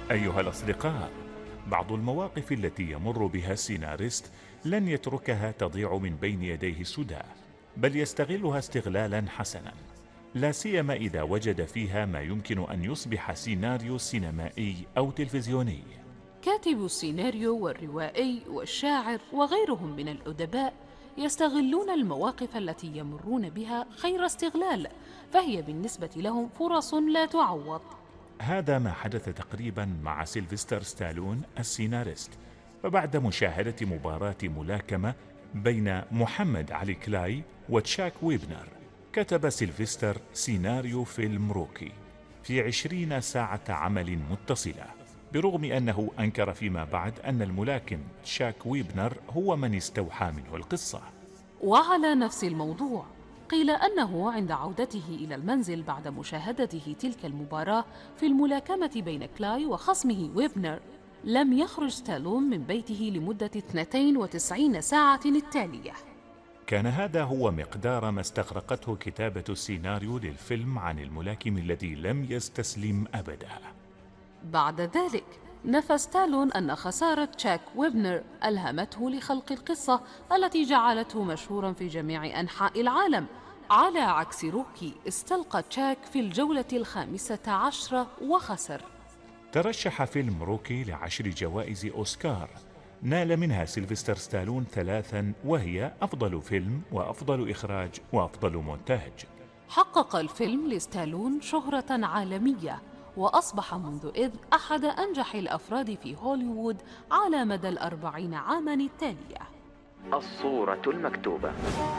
أيها الأصدقاء، بعض المواقف التي يمر بها السيناريست لن يتركها تضيع من بين يديه سدى، بل يستغلها استغلالا حسنا، لا سيما إذا وجد فيها ما يمكن أن يصبح سيناريو سينمائي أو تلفزيوني. كاتب السيناريو والروائي والشاعر وغيرهم من الأدباء يستغلون المواقف التي يمرون بها خير استغلال، فهي بالنسبة لهم فرص لا تعوض. هذا ما حدث تقريبا مع سيلفستر ستالون السيناريست، فبعد مشاهدة مباراة ملاكمة بين محمد علي كلاي وتشاك ويبنر، كتب سيلفستر سيناريو فيلم روكي في 20 ساعة عمل متصلة، برغم أنه أنكر فيما بعد أن الملاكم تشاك ويبنر هو من استوحى منه القصة. وعلى نفس الموضوع، قيل أنه عند عودته إلى المنزل بعد مشاهدته تلك المباراة في الملاكمة بين كلاي وخصمه ويبنر، لم يخرج ستالون من بيته لمدة 92 ساعة التالية. كان هذا هو مقدار ما استغرقته كتابة السيناريو للفيلم عن الملاكم الذي لم يستسلم أبدا. بعد ذلك نفى ستالون أن خسارة تشاك ويبنر ألهمته لخلق القصة التي جعلته مشهورا في جميع أنحاء العالم، على عكس روكي استلقى تشاك في الجولة 15 وخسر. ترشح فيلم روكي ل10 جوائز أوسكار، نال منها سيلفستر ستالون 3، وهي أفضل فيلم وأفضل إخراج وأفضل مونتاج. حقق الفيلم لستالون شهرة عالمية، وأصبح منذ إذ أحد أنجح الأفراد في هوليوود على مدى 40 عاما التالية. الصورة المكتوبة.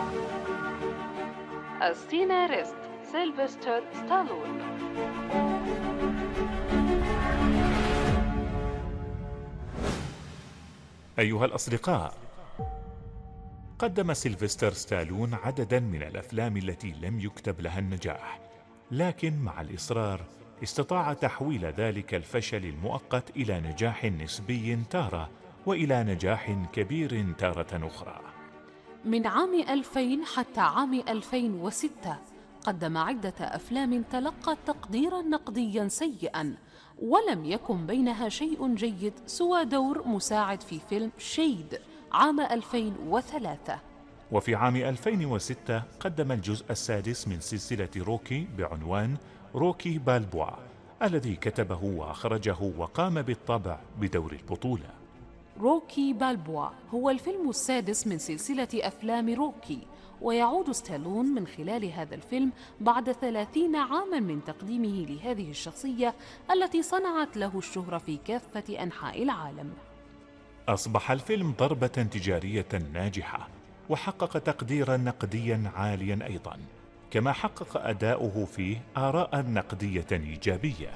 السيناريست سيلفستر ستالون. أيها الأصدقاء، قدم سيلفستر ستالون عددا من الأفلام التي لم يكتب لها النجاح، لكن مع الإصرار استطاع تحويل ذلك الفشل المؤقت إلى نجاح نسبي تارة، وإلى نجاح كبير تارة أخرى. من عام 2000 حتى عام 2006 قدم عدة أفلام تلقت تقديرا نقديا سيئا، ولم يكن بينها شيء جيد سوى دور مساعد في فيلم شيد عام 2003. وفي عام 2006 قدم الجزء السادس من سلسلة روكي بعنوان روكي بالبوا، الذي كتبه وأخرجه وقام بالطبع بدور البطولة. روكي بالبوا هو الفيلم السادس من سلسلة أفلام روكي، ويعود ستالون من خلال هذا الفيلم بعد 30 عاما من تقديمه لهذه الشخصية التي صنعت له الشهرة في كافة أنحاء العالم. أصبح الفيلم ضربة تجارية ناجحة، وحقق تقديرا نقديا عاليا أيضا، كما حقق أداؤه فيه آراء نقدية إيجابية.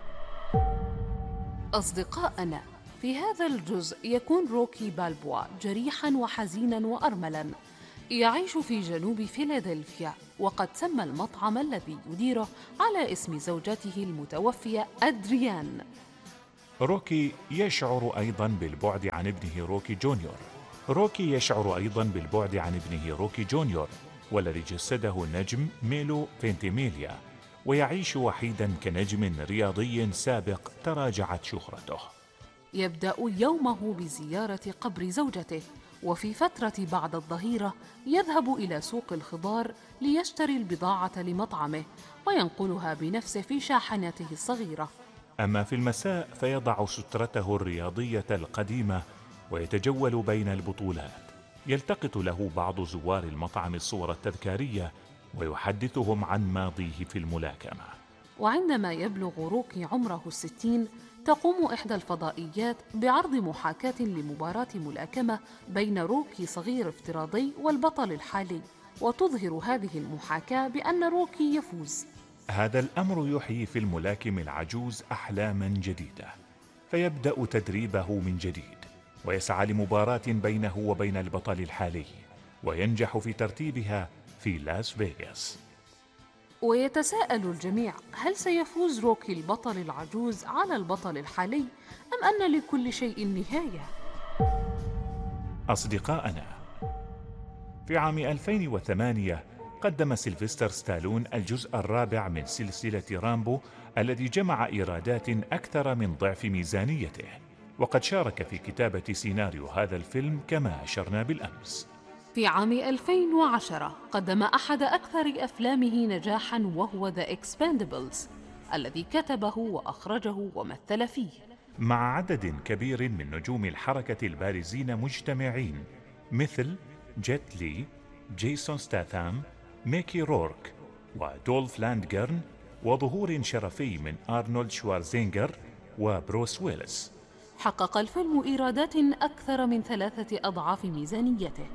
أصدقائنا، في هذا الجزء يكون روكي بالبوا جريحا وحزينا وأرملا، يعيش في جنوب فيلادلفيا، وقد سمى المطعم الذي يديره على اسم زوجته المتوفية أدريان. روكي يشعر أيضا بالبعد عن ابنه روكي جونيور. روكي يشعر أيضا بالبعد عن ابنه روكي جونيور، والذي جسده النجم ميلو فينتيميليا، ويعيش وحيدا كنجم رياضي سابق تراجعت شهرته. يبدأ يومه بزيارة قبر زوجته، وفي فترة بعد الظهيرة يذهب إلى سوق الخضار ليشتري البضاعة لمطعمه وينقلها بنفسه في شاحنته الصغيرة. أما في المساء فيضع سترته الرياضية القديمة ويتجول بين البطولات، يلتقط له بعض زوار المطعم الصور التذكارية ويحدثهم عن ماضيه في الملاكمة. وعندما يبلغ روكي عمره 60 تقوم إحدى الفضائيات بعرض محاكاة لمباراة ملاكمة بين روكي صغير افتراضي والبطل الحالي، وتظهر هذه المحاكاة بأن روكي يفوز. هذا الأمر يحيي في الملاكم العجوز أحلاما جديدة، فيبدأ تدريبه من جديد، ويسعى لمباراة بينه وبين البطل الحالي، وينجح في ترتيبها في لاس فيغاس. ويتساءل الجميع، هل سيفوز روكي البطل العجوز على البطل الحالي، أم أن لكل شيء نهاية؟ أصدقائنا، في عام 2008 قدم سيلفستر ستالون الجزء الرابع من سلسلة رامبو الذي جمع إيرادات أكثر من ضعف ميزانيته، وقد شارك في كتابة سيناريو هذا الفيلم كما أشرنا بالأمس. في عام 2010 قدم أحد أكثر أفلامه نجاحاً وهو The Expendables الذي كتبه وأخرجه ومثل فيه، مع عدد كبير من نجوم الحركة البارزين مجتمعين مثل جيت لي، جيسون ستاثام، ميكي رورك، ودولف لاندغرن، وظهور شرفي من أرنولد شوارزينغر وبروس ويلس. حقق الفيلم إيرادات أكثر من 3 أضعاف ميزانيته.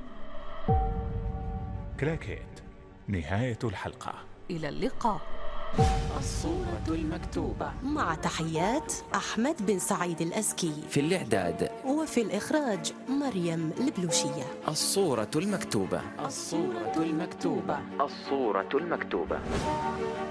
كراكيت، نهاية الحلقة. إلى اللقاء. الصورة المكتوبة، مع تحيات أحمد بن سعيد الأزكي، في الإعداد وفي الإخراج مريم البلوشية. الصورة المكتوبة، الصورة المكتوبة، الصورة المكتوبة.